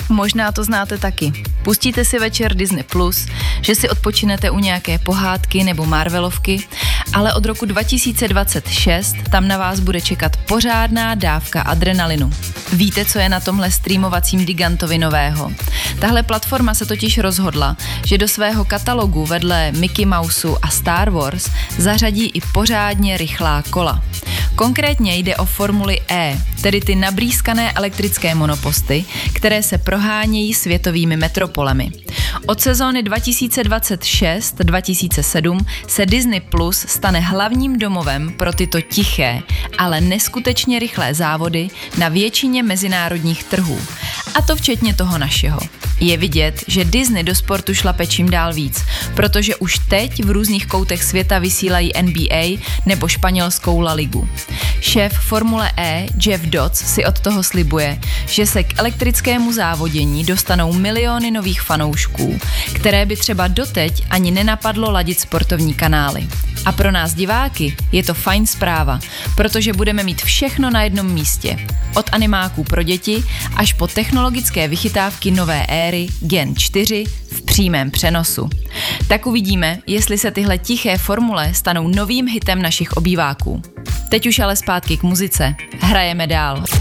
Možná to znáte taky. Pustíte si večer Disney+, že si odpočinete u nějaké pohádky nebo Marvelovky, ale od roku 2026 tam na vás bude čekat pořádná dávka adrenalinu. Víte, co je na tomhle streamovacím gigantovi nového? Tahle platforma se totiž rozhodla, že do svého katalogu vedle Mickey Mouseu a Star Wars zařadí i pořádně rychlá kola. Konkrétně jde o Formuli E, tedy ty nabrýskané elektrické monoposty, které se prohánějí světovými metropolemi. Od sezóny 2026-2007 se Disney Plus stane hlavním domovem pro tyto tiché, ale neskutečně rychlé závody na většině mezinárodních trhů. A to včetně toho našeho. Je vidět, že Disney do sportu šlape čím dál víc, protože už teď v různých koutech světa vysílají NBA nebo španělskou La Ligu. Šéf Formule E Jeff Dodds si od toho slibuje, že se k elektrickému závodění dostanou miliony nových fanoušků, které by třeba doteď ani nenapadlo ladit sportovní kanály. A pro nás diváky je to fajn zpráva, protože budeme mít všechno na jednom místě. Od animáků pro děti až po technologické vychytávky nové éry Gen 4 v přímém přenosu. Tak uvidíme, jestli se tyhle tiché formule stanou novým hitem našich obýváků. Teď už ale zpátky k muzice. Hrajeme dál.